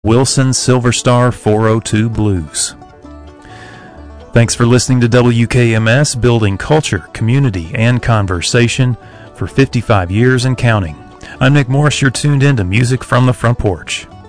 Wilson Silver Star 402 Blues. Thanks for listening to WKMS, building culture, community, and conversation for 55 years and counting. I'm Nick Morris. You're tuned in to Music from the Front Porch.